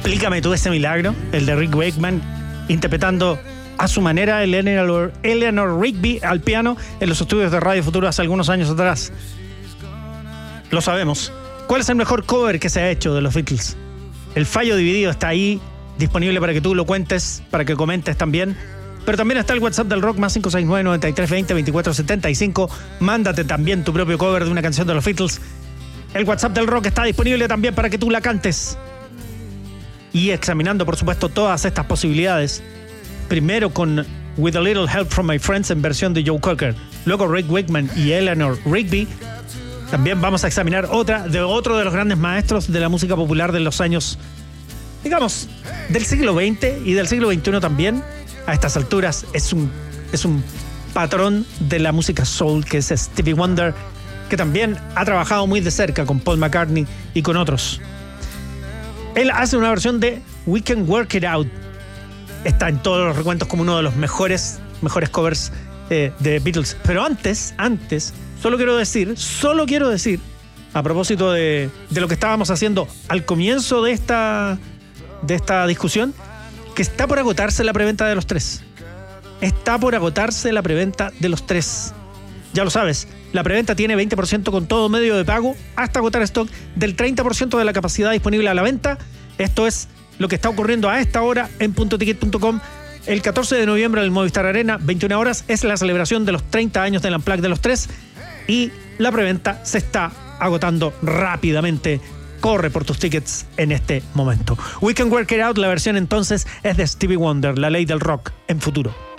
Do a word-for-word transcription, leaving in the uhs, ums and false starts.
Explícame tú ese milagro, el de Rick Wakeman interpretando a su manera el Eleanor, Eleanor Rigby al piano en los estudios de Radio Futuro hace algunos años atrás. Lo sabemos. ¿Cuál es el mejor cover que se ha hecho de los Beatles? El fallo dividido está ahí, disponible para que tú lo cuentes, para que comentes también. Pero también está el WhatsApp del rock, más cinco seis nueve, nueve tres dos cero, veinticuatro setenta y cinco. Mándate también tu propio cover de una canción de los Beatles. El WhatsApp del rock está disponible también para que tú la cantes. Y examinando, por supuesto, todas estas posibilidades. Primero con With a Little Help from My Friends en versión de Joe Cocker. Luego Rick Wakeman y Eleanor Rigby. También vamos a examinar otra de otro de los grandes maestros de la música popular de los años, digamos, del siglo veinte y del siglo veintiuno también. A estas alturas es un, es un patrón de la música soul, que es Stevie Wonder, que también ha trabajado muy de cerca con Paul McCartney y con otros. Él hace una versión de We Can Work It Out. Está en todos los recuentos como uno de los mejores, mejores covers eh, de Beatles. Pero antes, antes, solo quiero decir, solo quiero decir, a propósito de, de lo que estábamos haciendo al comienzo de esta, de esta discusión, que está por agotarse la preventa de los tres. Está por agotarse la preventa de los tres. Ya lo sabes, la preventa tiene veinte por ciento con todo medio de pago hasta agotar stock del treinta por ciento de la capacidad disponible a la venta. Esto es lo que está ocurriendo a esta hora en punto ticket punto com. El catorce de noviembre en el Movistar Arena, veintiuna horas, es la celebración de los treinta años del Unplugged de los tres y la preventa se está agotando rápidamente. Corre por tus tickets en este momento. We Can Work It Out, la versión entonces es de Stevie Wonder, la ley del rock en Futuro.